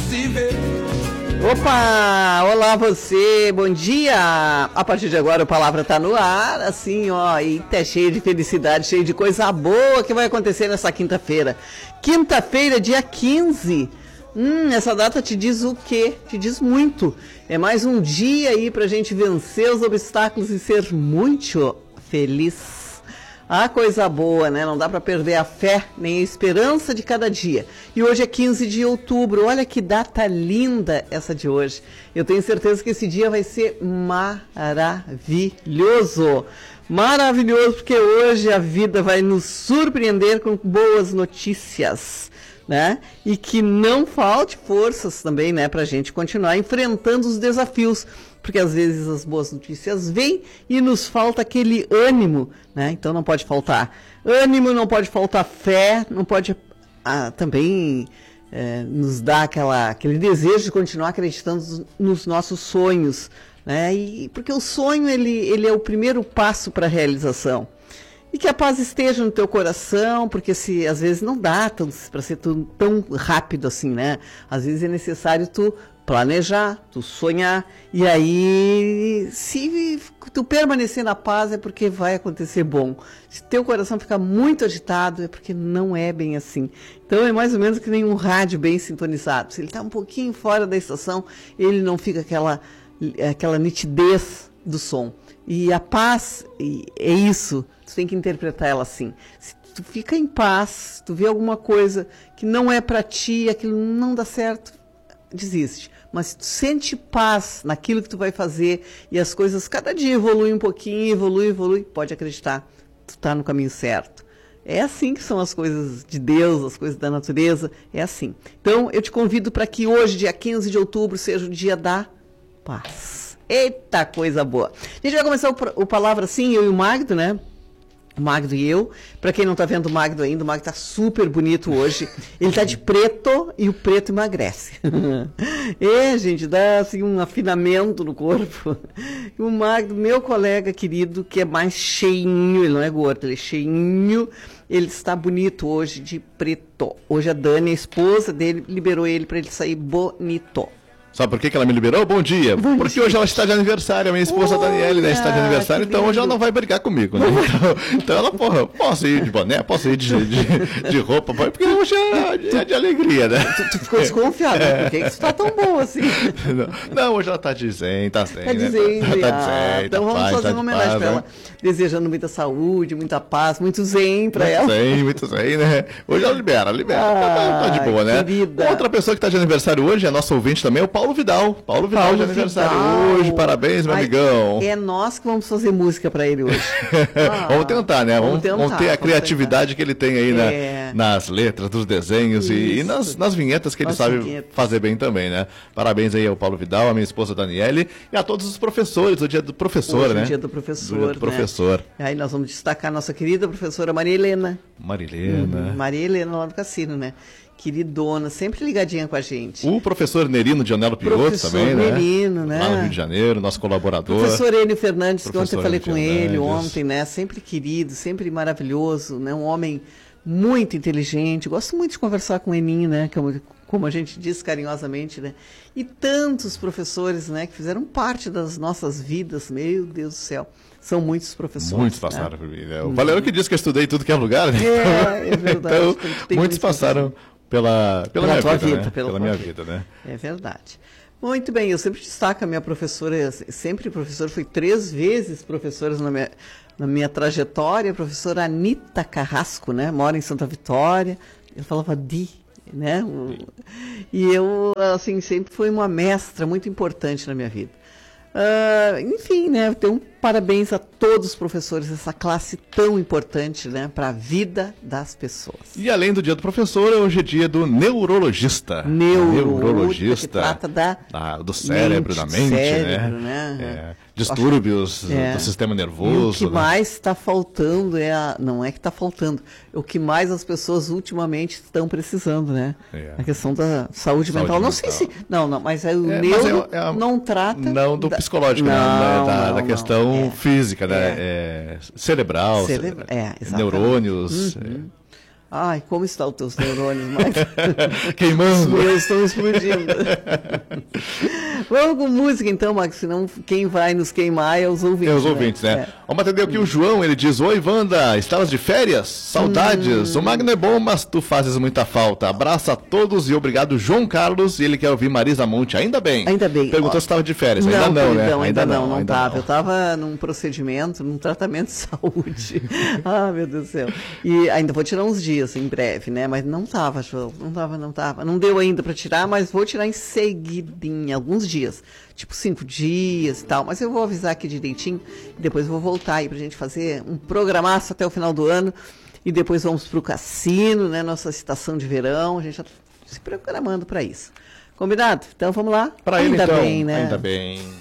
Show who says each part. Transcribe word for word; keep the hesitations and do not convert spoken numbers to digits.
Speaker 1: se ver.
Speaker 2: Opa, olá você, bom dia. A partir de agora o Palavra tá no ar, assim, ó, e tá cheio de felicidade, cheio de coisa boa que vai acontecer nessa quinta-feira. Quinta-feira, dia quinze. Hum, essa data te diz o quê? Te diz muito. É mais um dia aí pra gente vencer os obstáculos e ser muito feliz. Ah, coisa boa, né? Não dá para perder a fé nem a esperança de cada dia. E hoje é quinze de outubro. Olha que data linda essa de hoje. Eu tenho certeza que esse dia vai ser maravilhoso. Maravilhoso, porque hoje a vida vai nos surpreender com boas notícias, né? E que não falte forças também, né? Para a gente continuar enfrentando os desafios. Porque às vezes as boas notícias vêm e nos falta aquele ânimo, né? Então não pode faltar ânimo, não pode faltar fé, não pode ah, também é, nos dar aquela, aquele desejo de continuar acreditando nos nossos sonhos, né? E, porque o sonho ele, ele é o primeiro passo para a realização. E que a paz esteja no teu coração, porque se às vezes não dá para ser tão, tão rápido assim, né? Às vezes é necessário tu planejar, tu sonhar, e aí se tu permanecer na paz é porque vai acontecer bom. Se teu coração ficar muito agitado é porque não é bem assim. Então é mais ou menos que nem um rádio bem sintonizado. Se ele está um pouquinho fora da estação, ele não fica aquela, aquela nitidez do som. E a paz é isso, tu tem que interpretar ela assim. Se tu fica em paz, tu vê alguma coisa que não é para ti, aquilo não dá certo, desiste. Mas tu sente paz naquilo que tu vai fazer e as coisas cada dia evoluem um pouquinho, evolui, evolui, pode acreditar, tu está no caminho certo. É assim que são as coisas de Deus, as coisas da natureza, é assim. Então eu te convido para que hoje, dia quinze de outubro, seja o dia da paz. Eita, coisa boa. A gente vai começar o, o Palavra assim, eu e o Magdo, né? O Magdo e eu. Para quem não está vendo o Magdo ainda, o Magdo está super bonito hoje. Ele está de preto e o preto emagrece. É, gente, dá assim um afinamento no corpo. E o Magdo, meu colega querido, que é mais cheinho, ele não é gordo, ele é cheinho, ele está bonito hoje de preto. Hoje a Dani, a esposa dele, liberou ele para ele sair bonito.
Speaker 3: Sabe por que, que ela me liberou? Bom dia. Bom Porque dia. Hoje ela está de aniversário, a minha esposa oh, Daniele, né, está de aniversário, então hoje ela não vai brigar comigo, né? Então, então ela, porra, posso ir de boné, posso ir de, de, de roupa, porque hoje é, é de alegria, né?
Speaker 2: Tu, tu ficou desconfiado, é. Por que isso está tão bom assim?
Speaker 3: Não, não, hoje ela está de zen, tá zen,
Speaker 2: tá
Speaker 3: né?
Speaker 2: Zen,
Speaker 3: tá, tá de zen,
Speaker 2: ah, então
Speaker 3: tá
Speaker 2: vamos
Speaker 3: paz,
Speaker 2: fazer
Speaker 3: tá
Speaker 2: uma homenagem
Speaker 3: paz,
Speaker 2: para ela,
Speaker 3: né?
Speaker 2: Desejando muita saúde, muita paz, muito zen para ela.
Speaker 3: Zen, muito zen, né? Hoje ela libera, libera, ah, tá, tá de boa, né?
Speaker 2: Querida.
Speaker 3: Outra pessoa que está de aniversário hoje, é nosso ouvinte também, é o Paulo Vidal. Paulo Vidal de aniversário Vidal. Hoje, parabéns, meu Ai, amigão.
Speaker 2: É nós que vamos fazer música para ele hoje.
Speaker 3: Ah, vamos tentar, né? Vamos, tentar, vamos ter a criatividade
Speaker 2: tentar.
Speaker 3: que ele tem aí é. na, nas letras, dos desenhos Isso. e, e nas, nas vinhetas que ele nas sabe vinhetas. fazer bem também, né? Parabéns aí ao Paulo Vidal, à minha esposa Daniele e a todos os professores, o dia do professor,
Speaker 2: hoje,
Speaker 3: né?
Speaker 2: O dia do professor.
Speaker 3: Do dia do professor.
Speaker 2: Né? Aí nós vamos destacar a nossa querida professora Maria Helena.
Speaker 3: Maria Helena.
Speaker 2: Uhum. Maria Helena lá do Cassino, né? Queridona, sempre ligadinha com a gente.
Speaker 3: O professor Nerino de Anelo Piroto também, né?
Speaker 2: Nerino, né?
Speaker 3: Lá no Rio de Janeiro, nosso colaborador.
Speaker 2: Professor Enio Fernandes, professor que ontem eu falei com
Speaker 3: Fernandes.
Speaker 2: ele, ontem, né? Sempre querido, sempre maravilhoso, né? Um homem muito inteligente. Gosto muito de conversar com o Eninho, né? Como, como a gente diz carinhosamente, né? E tantos professores, né? Que fizeram parte das nossas vidas, meu Deus do céu. São muitos professores.
Speaker 3: Muitos passaram né? por mim, né? O Valério que disse que eu estudei tudo que é lugar, né?
Speaker 2: É, é verdade.
Speaker 3: Então, muitos passaram pela, pela, pela minha
Speaker 2: tua
Speaker 3: vida,
Speaker 2: vida,
Speaker 3: né?
Speaker 2: pela,
Speaker 3: pela minha vida, né?
Speaker 2: É verdade. Muito bem, eu sempre destaco a minha professora, sempre professora, fui três vezes professora na minha, na minha trajetória, a professora Anita Carrasco, né? Mora em Santa Vitória, eu falava Di, né? E eu, assim, sempre fui uma mestra muito importante na minha vida. Uh, enfim, né? Então, parabéns a todos os professores, essa classe tão importante, né, para a vida das pessoas.
Speaker 3: E além do dia do professor, hoje é dia do neurologista.
Speaker 2: Neuro,
Speaker 3: neurologista.
Speaker 2: Que trata da
Speaker 3: da, do cérebro, mente, da mente,
Speaker 2: cérebro,
Speaker 3: né?
Speaker 2: né?
Speaker 3: É, distúrbios
Speaker 2: é.
Speaker 3: do sistema nervoso.
Speaker 2: E o que
Speaker 3: né?
Speaker 2: mais está faltando é a, não é que está faltando, o que mais as pessoas ultimamente estão precisando, né? É. A questão da saúde, saúde mental. mental. Não sei se, não, não, mas é o é, neuro é, é a, não trata
Speaker 3: não do
Speaker 2: da,
Speaker 3: psicológico,
Speaker 2: não,
Speaker 3: né? Da,
Speaker 2: não,
Speaker 3: da questão
Speaker 2: não, é.
Speaker 3: física, né? É. É, cerebral,
Speaker 2: Cerebra, é,
Speaker 3: neurônios.
Speaker 2: Uhum. Ai, como estão os teus neurônios, Max?
Speaker 3: Queimando.
Speaker 2: Os meus estão explodindo. Vamos com música então, Max, senão quem vai nos queimar é os ouvintes.
Speaker 3: É os ouvintes, né? né?
Speaker 2: É.
Speaker 3: Vamos atender aqui o João, ele diz, oi, Wanda, estavas de férias? Saudades. Hum. O Magno é bom, mas tu fazes muita falta. Abraço a todos e obrigado, João Carlos. E ele quer ouvir Marisa Monte, ainda bem.
Speaker 2: Ainda bem.
Speaker 3: Perguntou
Speaker 2: Ó,
Speaker 3: se estava de férias.
Speaker 2: Não,
Speaker 3: ainda não, né?
Speaker 2: Ainda, ainda não, não
Speaker 3: ainda
Speaker 2: estava.
Speaker 3: não.
Speaker 2: Eu estava num procedimento, num tratamento de saúde. Ah, meu Deus do céu. E ainda vou tirar uns dias em breve, né? Mas não estava, João. Não estava, não estava. Não deu ainda para tirar, mas vou tirar em seguidinha, alguns dias. Tipo cinco dias e tal. Mas eu vou avisar aqui direitinho. E depois eu vou voltar aí pra gente fazer um programaço até o final do ano. E depois vamos pro cassino, né? Nossa estação de verão. A gente já tá se programando para isso. Combinado? Então vamos lá?
Speaker 3: Para ele,
Speaker 2: ainda
Speaker 3: então.
Speaker 2: bem, né?
Speaker 3: Ainda bem.